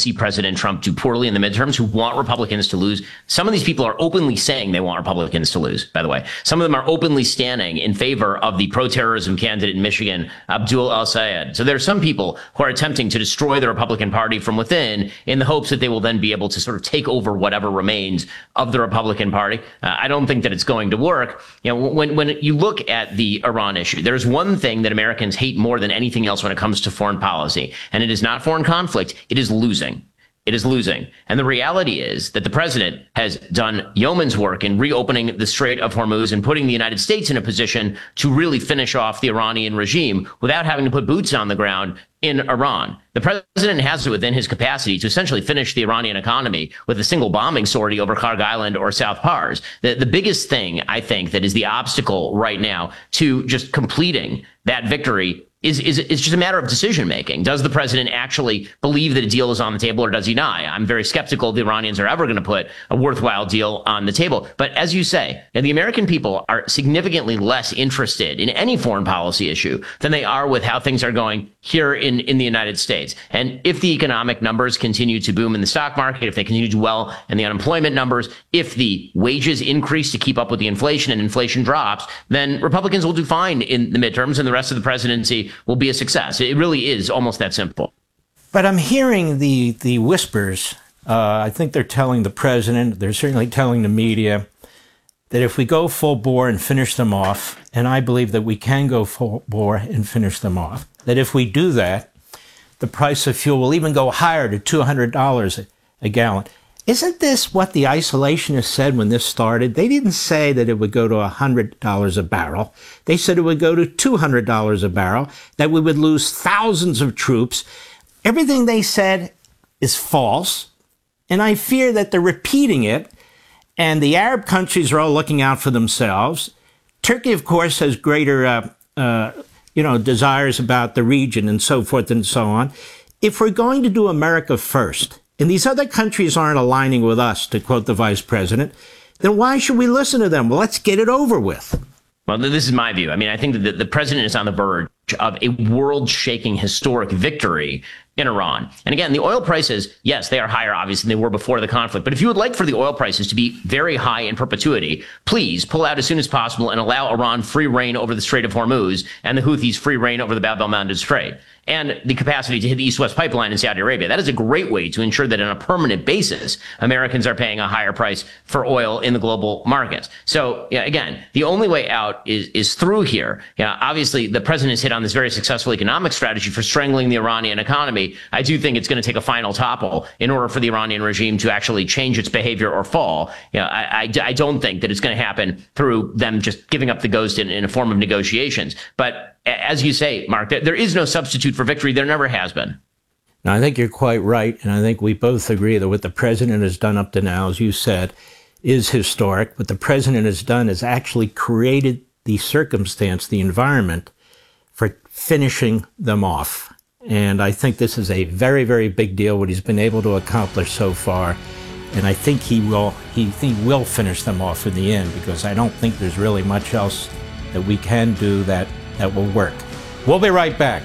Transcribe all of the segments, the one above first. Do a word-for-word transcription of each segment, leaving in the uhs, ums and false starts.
see President Trump do poorly in the midterms, who want Republicans to lose. Some of these people are openly saying they want Republicans to lose, by the way. Some of them are openly standing in favor of the pro-terrorism candidate in Michigan, Abdul al-Sayed. So there are some people who are attempting to destroy the Republican Party from within in the hopes that they will then be able to sort of take over whatever remains of the Republican Party. Uh, I don't think that it's going to work. You know, when, when you look at the Iran issue, there's one thing that Americans hate more than anything else when it comes to foreign policy, and it is not foreign conflict. It is losing. It is losing. And the reality is that the president has done yeoman's work in reopening the Strait of Hormuz and putting the United States in a position to really finish off the Iranian regime without having to put boots on the ground in Iran. The president has it within his capacity to essentially finish the Iranian economy with a single bombing sortie over Kharg Island or South Pars. The, the biggest thing, I think, that is the obstacle right now to just completing that victory is, is, is just a matter of decision making. Does the president actually believe that a deal is on the table, or does he not? I'm very skeptical the Iranians are ever going to put a worthwhile deal on the table. But as you say, the American people are significantly less interested in any foreign policy issue than they are with how things are going here in, in the United States. And if the economic numbers continue to boom in the stock market, if they continue to do well in the unemployment numbers, if the wages increase to keep up with the inflation and inflation drops, then Republicans will do fine in the midterms and the rest of the presidency will be a success. It really is almost that simple. But I'm hearing the, the whispers. Uh, I think they're telling the president, they're certainly telling the media, that if we go full bore and finish them off, and I believe that we can go full bore and finish them off, that if we do that, the price of fuel will even go higher to two hundred dollars a gallon. Isn't this what the isolationists said when this started? They didn't say that it would go to one hundred dollars a barrel. They said it would go to two hundred dollars a barrel, that we would lose thousands of troops. Everything they said is false, and I fear that they're repeating it, and the Arab countries are all looking out for themselves. Turkey, of course, has greater uh, uh, you know, desires about the region and so forth and so on. If we're going to do America first, and these other countries aren't aligning with us, to quote the vice president, then why should we listen to them? Well, let's get it over with. Well, this is my view. I mean, I think that the, the president is on the verge of a world-shaking historic victory in Iran. And again, the oil prices, yes, they are higher, obviously, than they were before the conflict. But if you would like for the oil prices to be very high in perpetuity, please pull out as soon as possible and allow Iran free reign over the Strait of Hormuz and the Houthis free reign over the Bab el-Mandeb Strait, and the capacity to hit the East-West pipeline in Saudi Arabia. That is a great way to ensure that on a permanent basis, Americans are paying a higher price for oil in the global markets. So, yeah, again, the only way out is, is through here. Yeah, obviously, the president has hit on this very successful economic strategy for strangling the Iranian economy. I do think it's going to take a final topple in order for the Iranian regime to actually change its behavior or fall. You know, I, I, I don't think that it's going to happen through them just giving up the ghost in, in a form of negotiations. But as you say, Mark, there is no substitute for victory. There never has been. Now, I think you're quite right, and I think we both agree that what the president has done up to now, as you said, is historic. What the president has done is actually created the circumstance, the environment, for finishing them off. And I think this is a very, very big deal, what he's been able to accomplish so far. And I think he will, he, he will finish them off in the end, because I don't think there's really much else that we can do that, that will work. We'll be right back.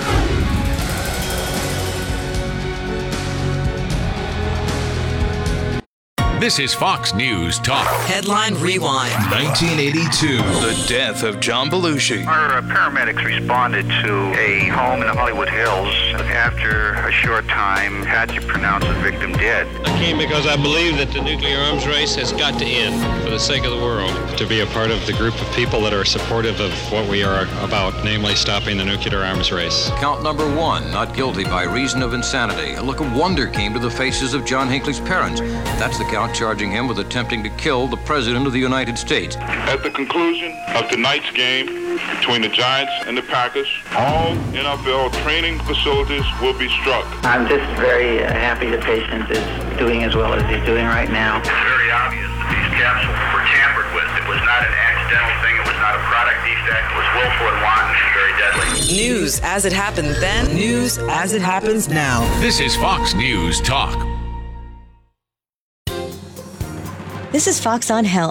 This is Fox News Talk. Headline Rewind. nineteen eighty-two. The death of John Belushi. Our uh, paramedics responded to a home in the Hollywood Hills. After a short time, had to pronounce the victim dead. I came because I believe that the nuclear arms race has got to end for the sake of the world. To be a part of the group of people that are supportive of what we are about, namely stopping the nuclear arms race. Count number one, not guilty by reason of insanity. A look of wonder came to the faces of John Hinckley's parents. That's the count charging him with attempting to kill the President of the United States. At the conclusion of tonight's game between the Giants and the Packers, all N F L training facilities will be struck. I'm just very uh, happy the patient is doing as well as he's doing right now. It's very obvious that these capsules were tampered with. It was not an accidental thing. It was not a product defect. It was willful and wanton and very deadly. News as it happened then. News as it happens now. This is Fox News Talk. This is Fox on Health.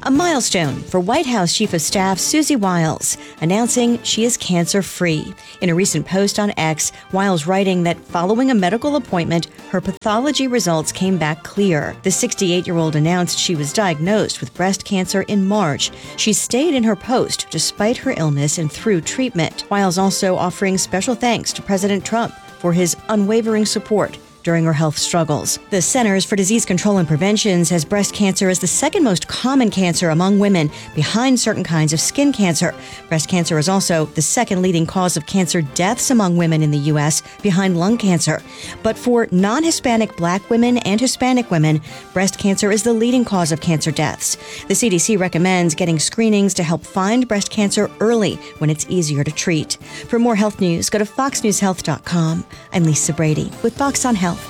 A milestone for White House Chief of Staff Susie Wiles, announcing she is cancer-free. In a recent post on X, Wiles writing that following a medical appointment, her pathology results came back clear. The sixty-eight-year-old announced she was diagnosed with breast cancer in March. She stayed in her post despite her illness and through treatment. Wiles also offering special thanks to President Trump for his unwavering support during her health struggles. The Centers for Disease Control and Prevention says breast cancer is the second most common cancer among women, behind certain kinds of skin cancer. Breast cancer is also the second leading cause of cancer deaths among women in the U S, behind lung cancer. But for non-Hispanic Black women and Hispanic women, breast cancer is the leading cause of cancer deaths. The C D C recommends getting screenings to help find breast cancer early when it's easier to treat. For more health news, go to fox news health dot com. I'm Lisa Brady with Fox on Health.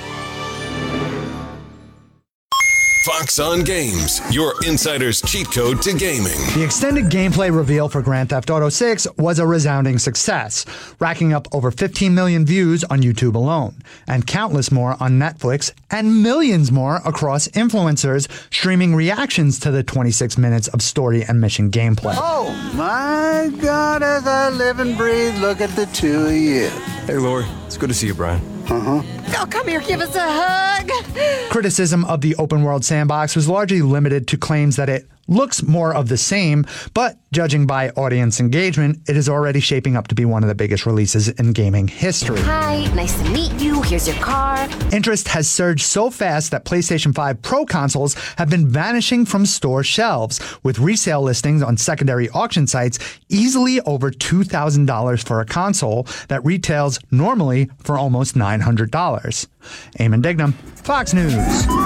Fox on Games, your insider's cheat code to gaming. The extended gameplay reveal for Grand Theft Auto six was a resounding success, racking up over fifteen million views on YouTube alone, and countless more on Netflix, and millions more across influencers streaming reactions to the twenty-six minutes of story and mission gameplay. Oh my God, as I live and breathe, look at the two of you. Hey, Lori. It's good to see you, Brian. Uh-huh. Oh, come here, give us a hug. Criticism of the open world sandbox was largely limited to claims that it looks more of the same, but judging by audience engagement, it is already shaping up to be one of the biggest releases in gaming history. Hi, nice to meet you. Here's your car. Interest has surged so fast that PlayStation five Pro consoles have been vanishing from store shelves, with resale listings on secondary auction sites easily over two thousand dollars for a console that retails normally for almost nine hundred dollars. Eamon Dignam, Fox News.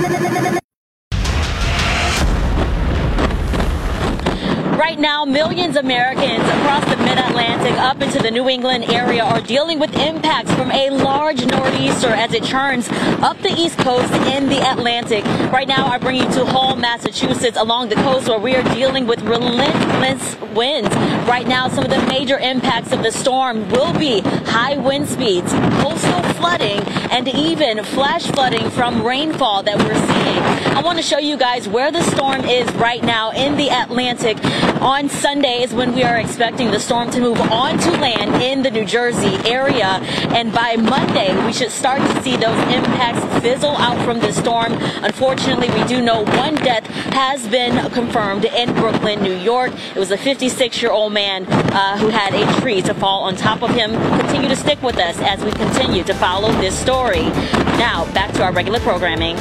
Right now, millions of Americans across the mid-Atlantic up into the New England area are dealing with impacts from a large nor'easter as it churns up the East Coast in the Atlantic. Right now, I bring you to Hull, Massachusetts, along the coast where we are dealing with relentless winds. Right now, some of the major impacts of the storm will be high wind speeds, coastal flooding, and even flash flooding from rainfall that we're seeing. I want to show you guys where the storm is right now in the Atlantic. On Sunday is when we are expecting the storm to move onto land in the New Jersey area. And by Monday, we should start to see those impacts fizzle out from the storm. Unfortunately, we do know one death has been confirmed in Brooklyn, New York. It was a fifty-six-year-old man uh, who had a tree to fall on top of him. Continue to stick with us as we continue to follow this story. Now, back to our regular programming.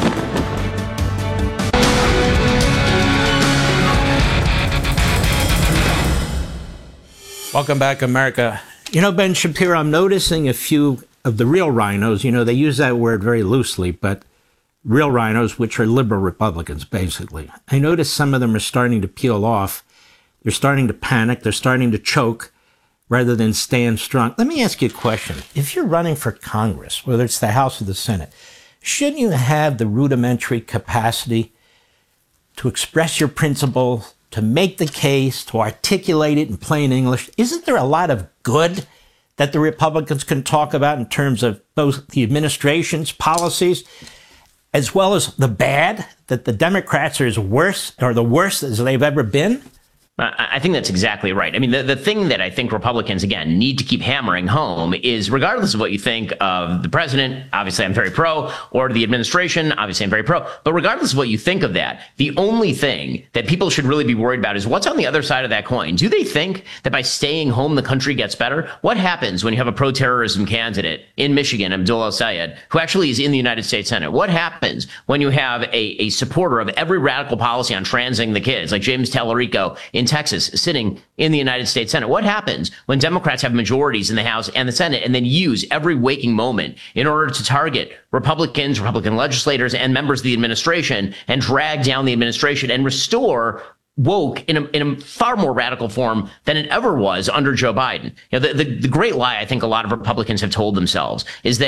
Welcome back, America. You know, Ben Shapiro, I'm noticing a few of the real rhinos. You know, they use that word very loosely, but real rhinos, which are liberal Republicans, basically. I notice some of them are starting to peel off. They're starting to panic. They're starting to choke rather than stand strong. Let me ask you a question. If you're running for Congress, whether it's the House or the Senate, shouldn't you have the rudimentary capacity to express your principles, to make the case, to articulate it in plain English? Isn't there a lot of good that the Republicans can talk about in terms of both the administration's policies as well as the bad, that the Democrats are as worse or the worst as they've ever been? I think that's exactly right. I mean, the, the thing that I think Republicans, again, need to keep hammering home is, regardless of what you think of the president, obviously I'm very pro, or the administration, obviously I'm very pro, but regardless of what you think of that, the only thing that people should really be worried about is what's on the other side of that coin. Do they think that by staying home, the country gets better? What happens when you have a pro-terrorism candidate in Michigan, Abdul El-Sayed, who actually is in the United States Senate? What happens when you have a, a supporter of every radical policy on transing the kids, like James Tallarico in Texas, sitting in the United States Senate? What happens when Democrats have majorities in the House and the Senate and then use every waking moment in order to target Republicans, Republican legislators, and members of the administration and drag down the administration and restore woke in a, in a far more radical form than it ever was under Joe Biden? You know, the, the, the great lie I think a lot of Republicans have told themselves is that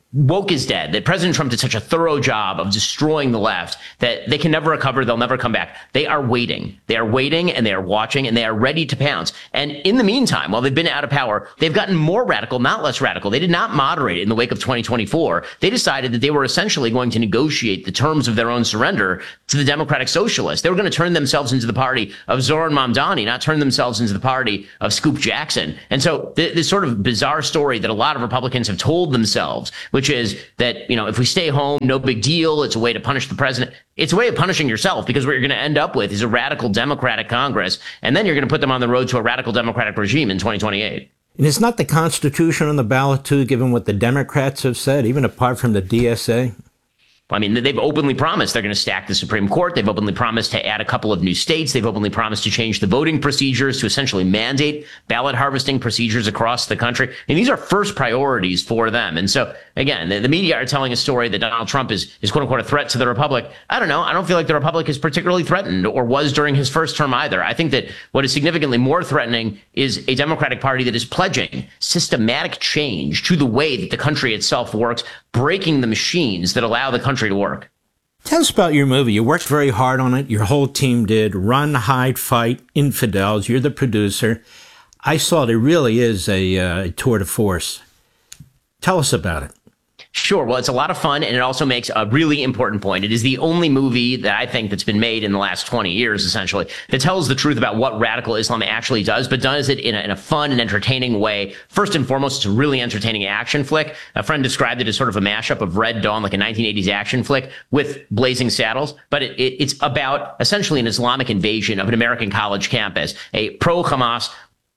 woke is dead, that President Trump did such a thorough job of destroying the left that they can never recover. They'll never come back. They are waiting. They are waiting and they are watching and they are ready to pounce. And in the meantime, while they've been out of power, they've gotten more radical, not less radical. They did not moderate in the wake of twenty twenty-four. They decided that they were essentially going to negotiate the terms of their own surrender to the Democratic Socialists. They were going to turn themselves into the party of Zoran Mamdani, not turn themselves into the party of Scoop Jackson. And so th- this sort of bizarre story that a lot of Republicans have told themselves, which is that, you know, if we stay home, no big deal. It's a way to punish the president. It's a way of punishing yourself, because what you're going to end up with is a radical Democratic Congress. And then you're going to put them on the road to a radical Democratic regime in twenty twenty-eight. And it's not the Constitution on the ballot, too, given what the Democrats have said, even apart from the D S A? I mean, they've openly promised they're going to stack the Supreme Court. They've openly promised to add a couple of new states. They've openly promised to change the voting procedures to essentially mandate ballot harvesting procedures across the country. And these are first priorities for them. And so, again, the, the media are telling a story that Donald Trump is, is quote unquote, a threat to the Republic. I don't know. I don't feel like the Republic is particularly threatened, or was during his first term either. I think that what is significantly more threatening is a Democratic Party that is pledging systematic change to the way that the country itself works, breaking the machines that allow the country to work. Tell us about your movie. You worked very hard on it. Your whole team did. Run, Hide, Fight, Infidels. You're the producer. I saw it. It really is a, uh, a tour de force. Tell us about it. Sure. Well, it's a lot of fun, and it also makes a really important point. It is the only movie that I think that's been made in the last twenty years, essentially, that tells the truth about what radical Islam actually does, but does it in a, in a fun and entertaining way. First and foremost, it's a really entertaining action flick. A friend described it as sort of a mashup of Red Dawn, like a nineteen eighties action flick, with Blazing Saddles. But it, it, it's about essentially an Islamic invasion of an American college campus, a pro-Hamas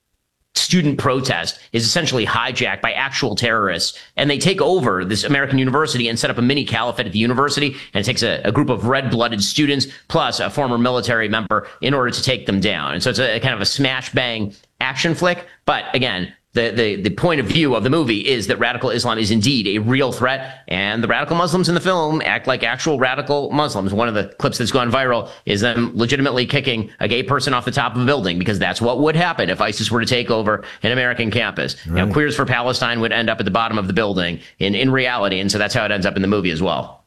student protest is essentially hijacked by actual terrorists, and they take over this American university and set up a mini caliphate at the university, and it takes a, a group of red-blooded students plus a former military member in order to take them down. And so it's a, a kind of a smash bang action flick. But again, The, the, the point of view of the movie is that radical Islam is indeed a real threat, and the radical Muslims in the film act like actual radical Muslims. One of the clips that's gone viral is them legitimately kicking a gay person off the top of a building, because that's what would happen if ISIS were to take over an American campus. Right. You know, Queers for Palestine would end up at the bottom of the building in, in reality, and so that's how it ends up in the movie as well.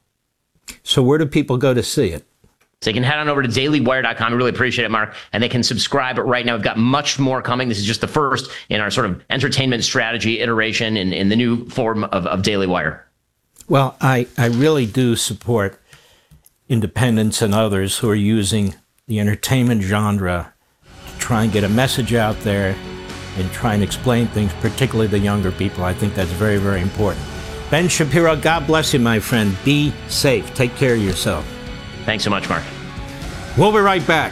So where do people go to see it? So you can head on over to daily wire dot com. I really appreciate it, Mark. And they can subscribe right now. We've got much more coming. This is just the first in our sort of entertainment strategy iteration in, in the new form of, of Daily Wire. Well, I, I really do support independents and others who are using the entertainment genre to try and get a message out there and try and explain things, particularly the younger people. I think that's very, very important. Ben Shapiro, God bless you, my friend. Be safe. Take care of yourself. Thanks so much, Mark. We'll be right back.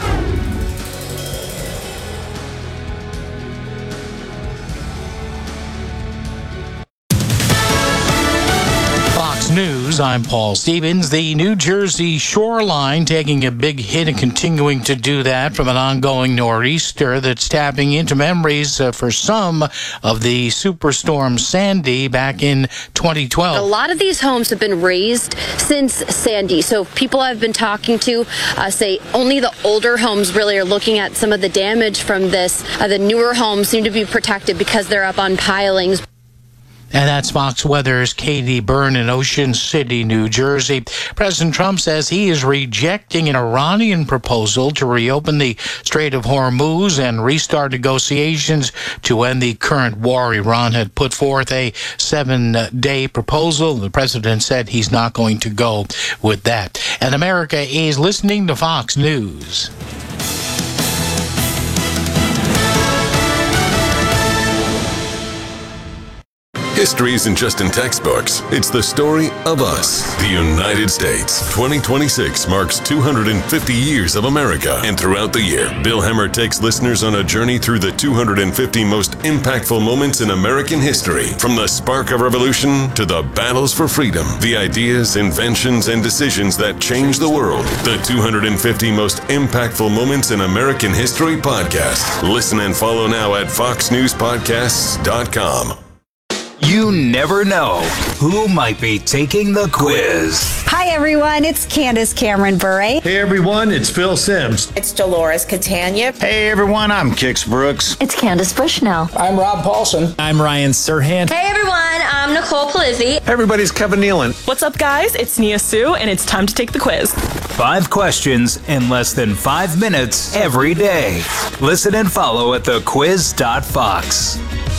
Fox News, I'm Paul Stevens. The New Jersey shoreline taking a big hit and continuing to do that from an ongoing nor'easter that's tapping into memories uh, for some of the superstorm Sandy back in twenty twelve. A lot of these homes have been razed since Sandy. So people I've been talking to uh, say only the older homes really are looking at some of the damage from this. Uh, the newer homes seem to be protected because they're up on pilings. And that's Fox Weather's Katie Byrne in Ocean City, New Jersey. President Trump says he is rejecting an Iranian proposal to reopen the Strait of Hormuz and restart negotiations to end the current war. Iran had put forth a seven-day proposal. The president said he's not going to go with that. And America is listening to Fox News. History isn't just in textbooks. It's the story of us, the United States. twenty twenty-six marks two hundred fifty years of America. And throughout the year, Bill Hemmer takes listeners on a journey through the two hundred fifty most impactful moments in American history. From the spark of revolution to the battles for freedom, the ideas, inventions, and decisions that changed the world. The two hundred fifty most impactful moments in American history podcast. Listen and follow now at fox news podcasts dot com. You never know who might be taking the quiz. Hi, everyone. It's Candace Cameron Bure. Hey, everyone. It's Phil Sims. It's Dolores Catania. Hey, everyone. I'm Kix Brooks. It's Candace Bushnell. I'm Rob Paulson. I'm Ryan Serhant. Hey, everyone. I'm Nicole Palizzi. Hey, everybody. It's Kevin Nealon. What's up, guys? It's Nia Sue, and it's time to take the quiz. Five questions in less than five minutes every day. Listen and follow at the quiz dot fox.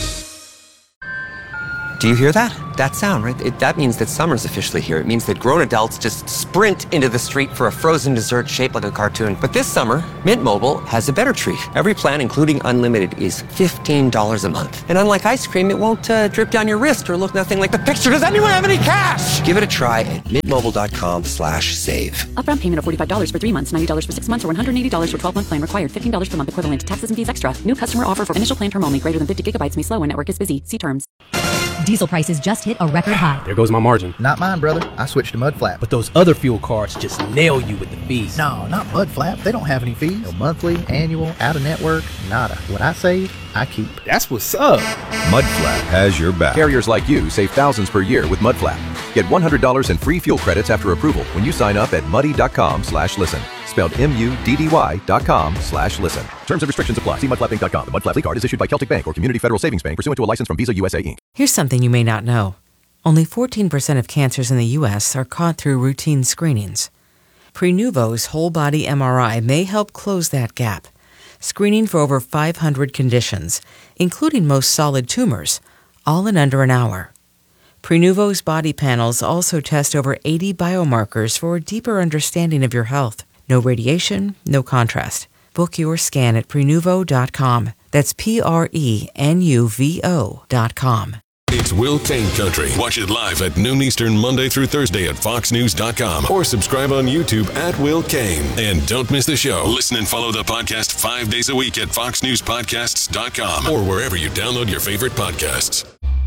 Do you hear that? That sound, right? It, that means that summer's officially here. It means that grown adults just sprint into the street for a frozen dessert shaped like a cartoon. But this summer, Mint Mobile has a better treat. Every plan, including unlimited, is fifteen dollars a month. And unlike ice cream, it won't uh, drip down your wrist or look nothing like the picture. Does anyone have any cash? Give it a try at mintmobile.com slash save. Upfront payment of forty-five dollars for three months, ninety dollars for six months, or one hundred eighty dollars for twelve-month plan required. fifteen dollars per month equivalent. Taxes and fees extra. New customer offer for initial plan term only. Greater than fifty gigabytes may slow when network is busy. See terms. Diesel prices just hit a record high. There goes my margin. Not mine, brother. I switched to Mudflap. But those other fuel cards just nail you with the fees. No, not Mudflap. They don't have any fees. No monthly, annual, out of network, nada. What I save, I keep. That's what's up. Mudflap has your back. Carriers like you save thousands per year with Mudflap. Get one hundred dollars in free fuel credits after approval when you sign up at muddy.com slash listen. Spelled M U D D Y dot com slash listen. Terms and restrictions apply. See mudflap inc dot com. The Mudflap Lead Card is issued by Celtic Bank or Community Federal Savings Bank pursuant to a license from Visa U S A Incorporated. Here's something you may not know. Only fourteen percent of cancers in the U S are caught through routine screenings. Prenuvo's whole-body M R I may help close that gap, screening for over five hundred conditions, including most solid tumors, all in under an hour. Prenuvo's body panels also test over eighty biomarkers for a deeper understanding of your health. No radiation, no contrast. Book your scan at prenuvo dot com. That's P R E N U V O dot com. It's Will Kane Country. Watch it live at noon Eastern, Monday through Thursday at fox news dot com or subscribe on YouTube at Will Kane. And don't miss the show. Listen and follow the podcast five days a week at fox news podcasts dot com or wherever you download your favorite podcasts.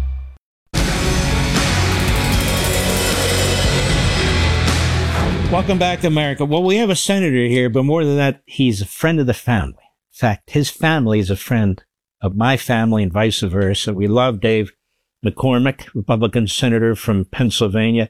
Welcome back to America. Well, we have a senator here, but more than that, he's a friend of the family. In fact, his family is a friend of my family and vice versa. We love Dave McCormick, Republican senator from Pennsylvania.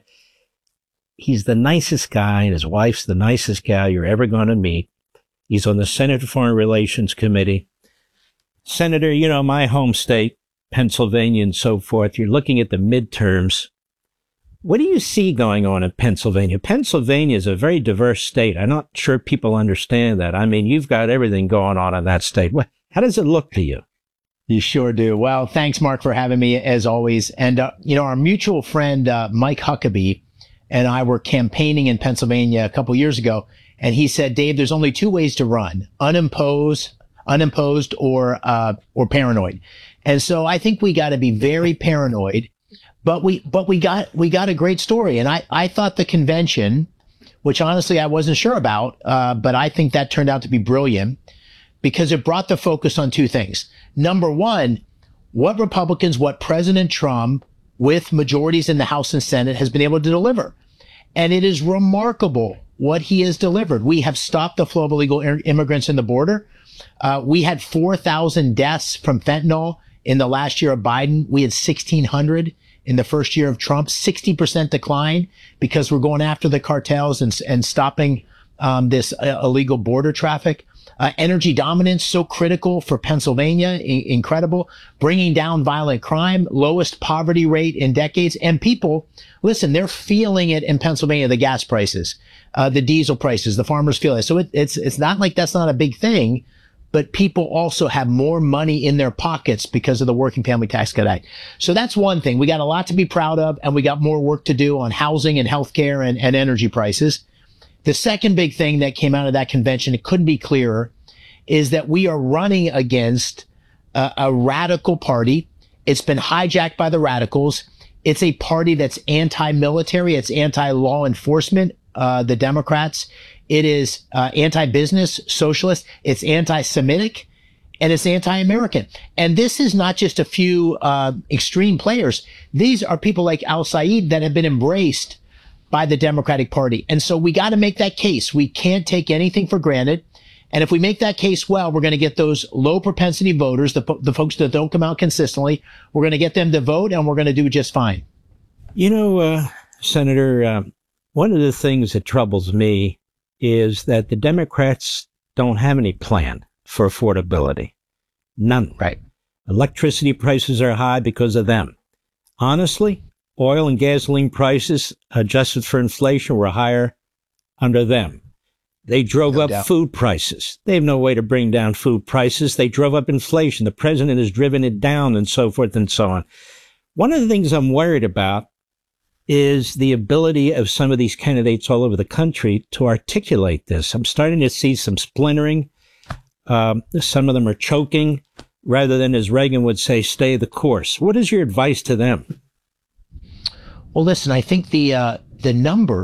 He's the nicest guy, and his wife's the nicest gal you're ever going to meet. He's on the Senate Foreign Relations Committee. Senator, you know, my home state, Pennsylvania and so forth, you're looking at the midterms. What do you see going on in Pennsylvania? Pennsylvania is a very diverse state. I'm not sure people understand that. I mean, you've got everything going on in that state. What, how does it look to you? You sure do. Well, thanks, Mark, for having me, as always. And, uh, you know, our mutual friend, uh, Mike Huckabee, and I were campaigning in Pennsylvania a couple years ago. And he said, Dave, there's only two ways to run: unimposed, unimposed or, uh, or paranoid. And so I think we got to be very paranoid. But we, but we got, we got a great story. And I, I thought the convention, which honestly I wasn't sure about, uh, but I think that turned out to be brilliant because it brought the focus on two things. Number one, what Republicans, what President Trump with majorities in the House and Senate has been able to deliver. And it is remarkable what he has delivered. We have stopped the flow of illegal immigrants in the border. Uh, we had four thousand deaths from fentanyl in the last year of Biden. We had sixteen hundred. In the first year of Trump, sixty percent decline because we're going after the cartels and, and stopping um, this uh, illegal border traffic. Uh, energy dominance, so critical for Pennsylvania, I- incredible. Bringing down violent crime, lowest poverty rate in decades. And people, listen, they're feeling it in Pennsylvania, the gas prices, uh, the diesel prices, the farmers feel it. So it, it's it's not like that's not a big thing. But people also have more money in their pockets because of the Working Family Tax Cut Act. So that's one thing. We got a lot to be proud of, and we got more work to do on housing and healthcare and, and energy prices. The second big thing that came out of that convention, it couldn't be clearer, is that we are running against a, a radical party. It's been hijacked by the radicals. It's a party that's anti-military. It's anti-law enforcement, uh, the Democrats. It is uh, anti-business, socialist. It's anti-Semitic, and it's anti-American. And this is not just a few uh, extreme players. These are people like al-Said that have been embraced by the Democratic Party. And so we got to make that case. We can't take anything for granted. And if we make that case well, we're going to get those low propensity voters, the, the folks that don't come out consistently. We're going to get them to vote, and we're going to do just fine. You know, uh, Senator, uh, one of the things that troubles me is that the Democrats don't have any plan for affordability. None. Right. Electricity prices are high because of them. Honestly, oil and gasoline prices, adjusted for inflation, were higher under them. They drove No up doubt. food prices. They have no way to bring down food prices. They drove up inflation. The president has driven it down, and so forth and so on. One of the things I'm worried about is the ability of some of these candidates all over the country to articulate this. I'm starting to see some splintering. Um, some of them are choking rather than, as Reagan would say, stay the course. What is your advice to them? Well, listen, I think the uh, the number